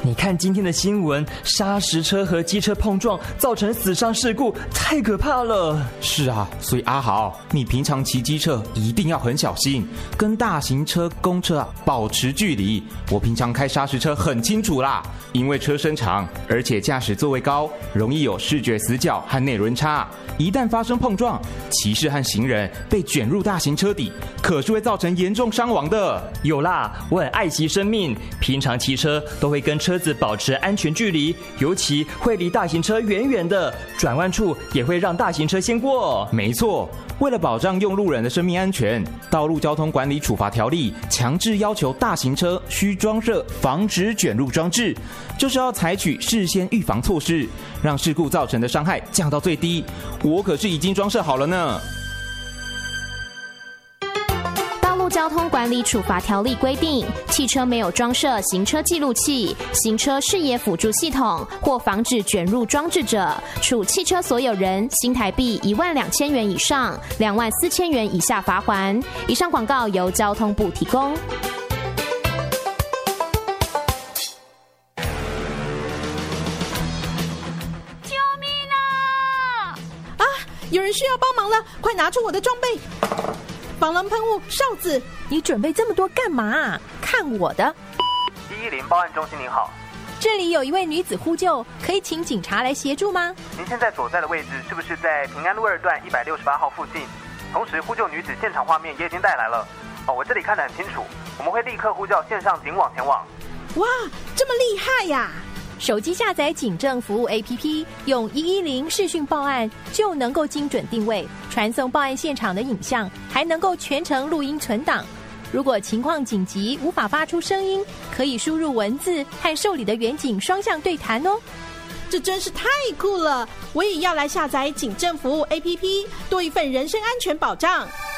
你看今天的新闻，砂石车和机车碰撞造成死伤事故，太可怕了。 是啊，所以阿豪，你平常骑机车一定要很小心，跟大型车、公车保持距离。我平常开砂石车很清楚啦，因为车身长，而且驾驶座位高，容易有视觉死角和内轮差。一旦发生碰撞，骑士和行人被卷入大型车底，可是会造成严重伤亡的。 有啦，我很爱惜生命，平常骑车都会跟车子保持安全距离，尤其会离大型车远远的，转弯处也会让大型车先过。 没错，为了保障用路人的生命安全，道路交通管理处罚条例强制要求大型车需装设防止卷入装置，就是要采取事先预防措施，让事故造成的伤害降到最低。我可是已经装设好了呢。 道路交通管理处罚条例规定，汽车没有装设行车记录器、行车视野辅助系统或防止卷入装置者，处汽车所有人新台币12000元以上24000元以下罚锾。以上广告由交通部提供。 有人需要帮忙了，快拿出我的装备！防狼喷雾、哨子。 你准备这么多干嘛？看我的 ！110报案中心您好， 这里有一位女子呼救，可以请警察来协助吗？ 您现在所在的位置是不是在平安路2段168号附近？同时呼救女子现场画面也已经带来了。我这里看得很清楚，我们会立刻呼叫线上警网前往。 哇，这么厉害呀！ 手机下载警政服务 APP， 用110视讯报案就能够精准定位，传送报案现场的影像，还能够全程录音存档。如果情况紧急无法发出声音，可以输入文字和受理的员警双向对谈哦。 这真是太酷了！我也要来下载警政服务 APP， 多一份人身安全保障。